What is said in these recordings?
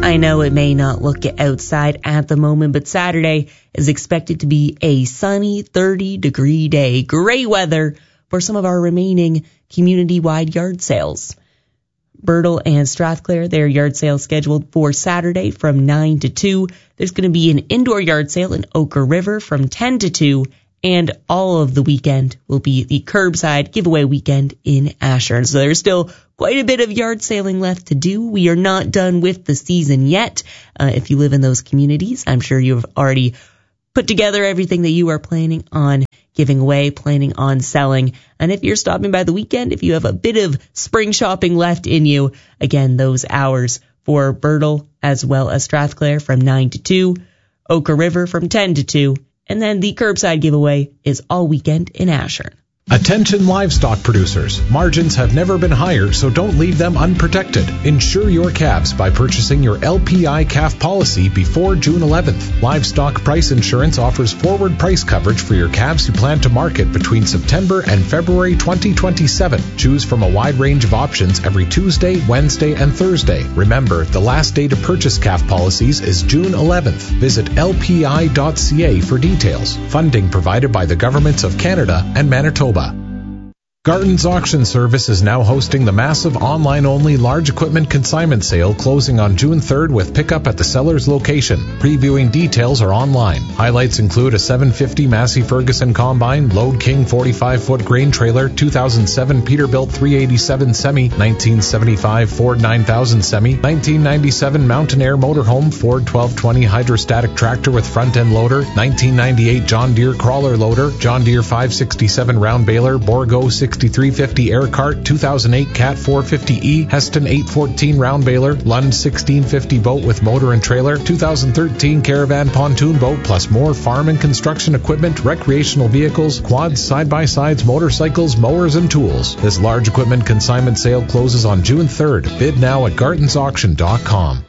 I know it may not look it outside at the moment, but Saturday is expected to be a sunny 30-degree day. Great weather for some of our remaining community-wide yard sales. Birtle and Strathclair, their yard sale scheduled for Saturday from 9 to 2. There's going to be an indoor yard sale in Ochre River from 10 to 2. And all of the weekend will be the curbside giveaway weekend in Ashern. So there's still quite a bit of yard sailing left to do. We are not done with the season yet. If you live in those communities, I'm sure you've already put together everything that you are planning on giving away, planning on selling. And if you're stopping by the weekend, if you have a bit of spring shopping left in you, again, those hours for Birtle as well as Strathclair from 9 to 2, Ochre River from 10 to 2, and then the curbside giveaway is all weekend in Ashern. Attention livestock producers. Margins have never been higher, so don't leave them unprotected. Insure your calves by purchasing your LPI calf policy before June 11th. Livestock Price Insurance offers forward price coverage for your calves you plan to market between September and February 2027. Choose from a wide range of options every Tuesday, Wednesday, and Thursday. Remember, the last day to purchase calf policies is June 11th. Visit lpi.ca for details. Funding provided by the governments of Canada and Manitoba. Garton's Auction Service is now hosting the massive online-only large equipment consignment sale closing on June 3rd with pickup at the seller's location. Previewing details are online. Highlights include a 750 Massey Ferguson Combine, Load King 45-foot grain trailer, 2007 Peterbilt 387 Semi, 1975 Ford 9000 Semi, 1997 Mountain Air Motorhome, Ford 1220 hydrostatic tractor with front-end loader, 1998 John Deere crawler loader, John Deere 567 round baler, Borgo 6350 air cart, 2008 Cat 450E, Heston 814 round baler, Lund 1650 boat with motor and trailer, 2013 Caravan pontoon boat, plus more farm and construction equipment, recreational vehicles, quads, side-by-sides, motorcycles, mowers, and tools. This large equipment consignment sale closes on June 3rd. Bid now at gartonsauction.com.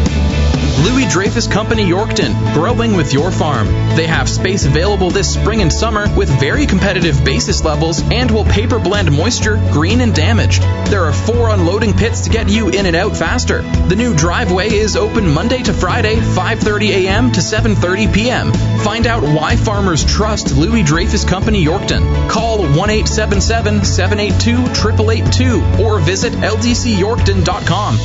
Louis Dreyfus Company Yorkton, growing with your farm. They have space available this spring and summer with very competitive basis levels and will paper blend moisture, green, and damaged. There are 4 unloading pits to get you in and out faster. The new driveway is open Monday to Friday, 5:30 a.m. to 7:30 p.m. Find out why farmers trust Louis Dreyfus Company Yorkton. Call 1-877-782-8882 or visit ldcyorkton.com.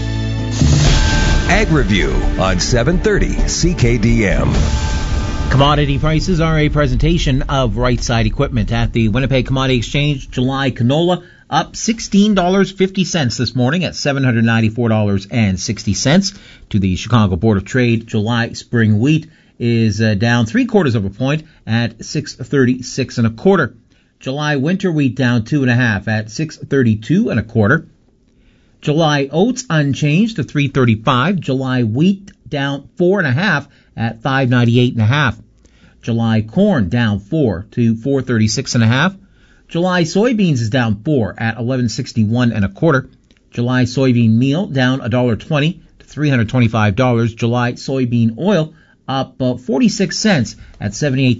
Ag Review on 730 CKDM. Commodity prices are a presentation of Right Side Equipment at the Winnipeg Commodity Exchange. July canola up $16.50 this morning at $794.60. To the Chicago Board of Trade, July spring wheat is down 0.75 of a point at $6.36 1/4. July winter wheat down 2.5 at $6.32 1/4. July oats unchanged to $3.35. July wheat down 4.5 at $5.98 1/2. July corn down 4 to $4.36 1/2. July soybeans is down 4 at $11.61 1/4. July soybean meal down $1.20 to $325. July soybean oil up 46 cents at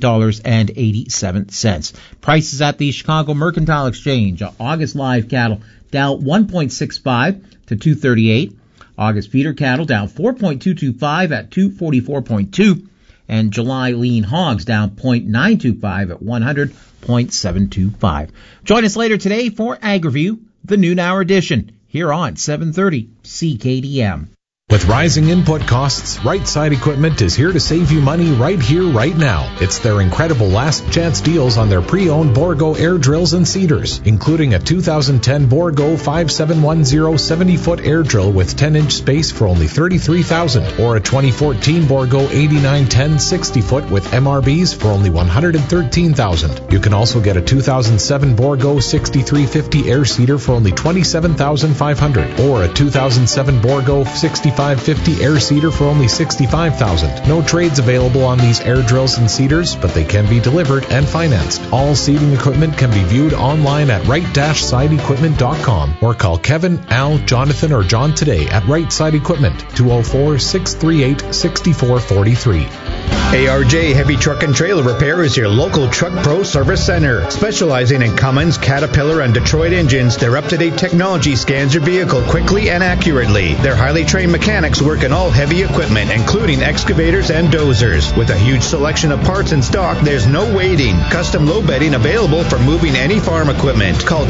$78.87. Prices at the Chicago Mercantile Exchange. August live cattle down 1.65 to 238. August feeder cattle down 4.225 at 244.2. And July lean hogs down 0.925 at 100.725. Join us later today for Ag Review, the noon hour edition, here on 730 CKDM. With rising input costs, Right Side Equipment is here to save you money right here, right now. It's their incredible last chance deals on their pre-owned Borgo air drills and seeders, including a 2010 Borgo 5710 70-foot air drill with 10-inch space for only $33,000, or a 2014 Borgo 8910 60-foot with MRBs for only $113,000. You can also get a 2007 Borgo 6350 air seeder for only $27,500, or a 2007 Borgo 6550 air seeder for only $65,000. No trades available on these air drills and seeders, but they can be delivered and financed. All seeding equipment can be viewed online at right-sideequipment.com or call Kevin, Al, Jonathan, or John today at Right Side Equipment, 204-638-6443. ARJ Heavy Truck and Trailer Repair is your local Truck Pro Service Center. Specializing in Cummins, Caterpillar, and Detroit engines, their up-to-date technology scans your vehicle quickly and accurately. Their highly trained mechanics work in all heavy equipment, including excavators and dozers. With a huge selection of parts in stock, there's no waiting. Custom low bedding available for moving any farm equipment. Call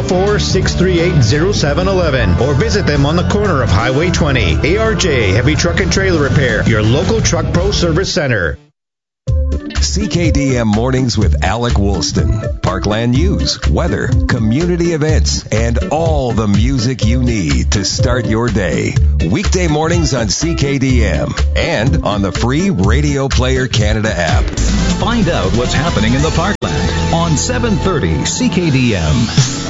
204-638-0711 or visit them on the corner of Highway 20. ARJ Heavy Truck and Trailer Repair, your local Truck Pro Service Center. CKDM Mornings with Alec Woolston. Parkland news, weather, community events, and all the music you need to start your day. Weekday mornings on CKDM and on the free Radio Player Canada app. Find out what's happening in the Parkland on 730 CKDM.